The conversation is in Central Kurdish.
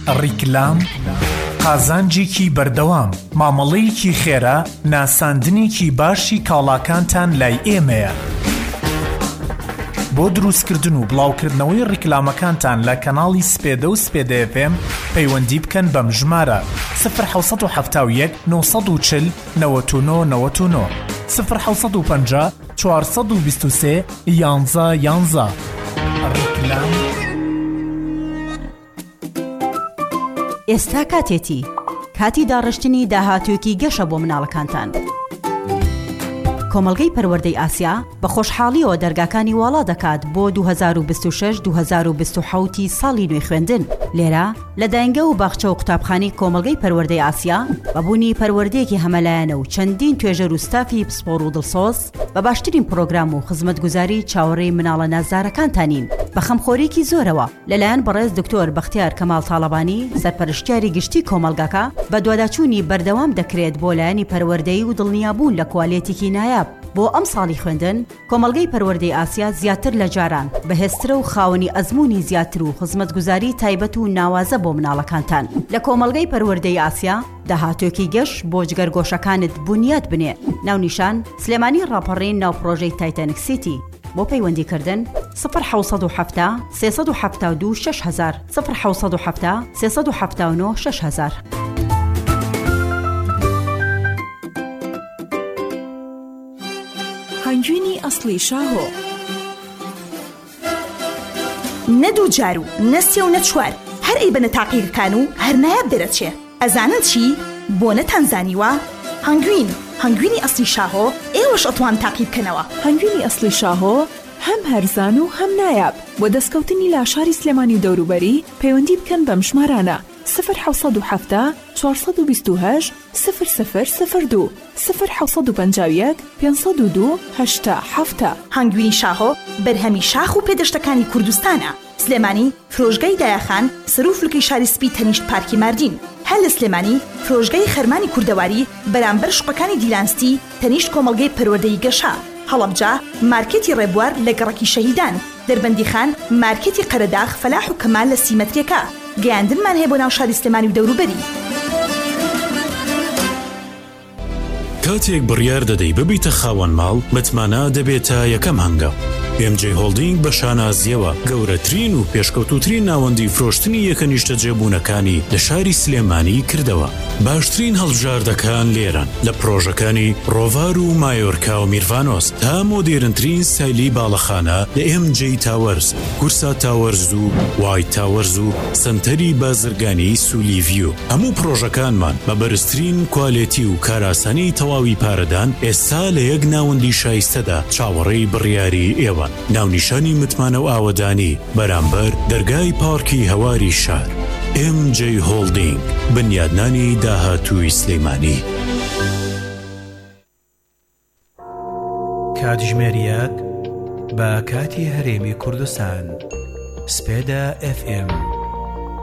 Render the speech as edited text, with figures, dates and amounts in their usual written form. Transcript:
ڕیکلام، قازانجێکی بەردەوام، مامەڵەیەکی خێرا، ناساندنێکی باشی کاڵاکانتان لای ئێمەیە. بۆ دروستکردن و بڵاوکردنەوەی ڕیکلامەکانتان لە کەناڵی سپێدە و سپێدە FM پەیوەندی بکەن بەم ژمارە 0871 940 99 99 0850 423 11 11. ڕیکلام. ئێستا کاتێتی کاتی داڕشتنی داهاتوێکی گەشە بۆ مناڵەکانتان. کۆمەڵگەی پەروەردەی ئاسیا بە خۆشحاڵیەوە دەرگاکانی واڵا دەکات بۆ 2026-2027 ساڵی نوێی خوێندن. لێرە لە داینگە و باخچە و قوتابخانەی کۆمەڵگەی پەروەردەی ئاسیا بەبوونی پەروەردەیەکی هەمەلایەنە و چەندین توێژەر و ستافی پسپۆڕ و دڵسۆز بە باشترین پرۆگرام و خزمەتگوزاری چاوەڕێی مناڵە نازدارەکانتانین بە خەمخۆریکی زۆرەوە لەلایەن بەڕێز دکتۆر بەختیار کەماڵ تاڵەبانی سەرپەرشتیاری گشتی کۆمەڵگەکە بە دواداچوونی بەردەوام دەکرێت بۆ لایەنی پەروەردەی و دڵنیابوون لە کواڵێتێکی نایاب. بۆ ئەم ساڵی خوێندن کۆمەڵگەی پەروەردەی ئاسیا زیاتر لە جاران بەهێزترە و خاوەنی ئەزموونی زیاتر و خزمەتگوزاری تایبەت و ناوازە بۆ مناڵەکانتان. لە کۆمەڵگەی پەروەردەی ئاسیا داهاتوێکی گەشت بۆ جگەرگۆشەکانت بنیاد بنێ. ناونیشان سلێمانی ڕاپەڕین ناو پرۆژەی تایتانیک سیتی. بۆ پەیوەندیکردن 0870 372 6000 0870 379 6000. هەنگوینی ئەسڵی شاهۆ نەدوو جار و نەسێ و نەچوار هەر ئەی بنە تاقیەکان و هەر نایاب دەرەچێ. ئەزانن چی؟ بۆ نەتانزانیوە؟ هەنگوینی ئەسڵی شاهۆ ئێوەش ئەتوان تاقی بکەنەوە. هەنگوینی ئەسڵی شاهۆ هەم هەرزان و هەم نایاب. بۆ دەستکەوتنی لاشاری سلێمانی و دەوروبەری پەیوەندی بکەن بەم ژمارانە 0870 428 0002 0851 502 8 هەنگوینی شاهۆ بەرهەمی شاخ و پێدەشتەکانی کوردستانە. سلێمانی فرۆژگای دایەخان سەروفلکەی شاری سپی تەنیشت پارکی ماردین. هەل لە سلێمانی فرۆژگای خەرمانی کوردەواری بەرامبەر شوقەکانی دیلانستی تەنیشت کۆمەڵگەی پەروەردەی گەشە. هەڵەبجا مارکێتی ڕێبوار لە گەڕەکی شەهیدان. دەربەندی خان مارکێتی قەرەداغ فەلاح و کەمال لە سیمەتریەکە. گەیاندنمان هەیە بۆ ناو شاری سلێمانی و دەوروبەری. کاتێک بڕیار دەدەی ببیتە خاوەن ماڵ متمانە دەبێتە یەکەم هەنگاو. MJ هۆڵدینگ بە شانازیەوە گەورەترین و پێشکەوتوترین ناوەندی فرۆشتنی یەکەنیشتە جێبوونەکانی لە شاری سلێمانی کردەوە. باشترین هەڵبژاردەکان لێرن لە پرۆژەکانی ڕۆڤار و مایۆرکا و میرڤانۆس تا مۆدێرنترین سایلی باڵەخانە لە MJ تاوەرز، کورسا تاوەرز و وایت تاوەرز و سنتەری بازرگانی سولیڤیو. هەموو پرۆژەکانمان بە بەرزترین کوالێتی و کاراسانی تەواوی پارەدان ئێستا لە یەک ناوەندی شایستەدا چاوەڕێی بڕیاری ئێوە. ناونیشانی متمانە و ئاوەدانی بەرامبەر دەرگای پارکی هەواری شار. MJ هۆڵدینگ، بنیادنانی داهاتووی سلێمانی. کاتژمێریەک بە کاتی هەرێمی کوردستان. سپێدە FM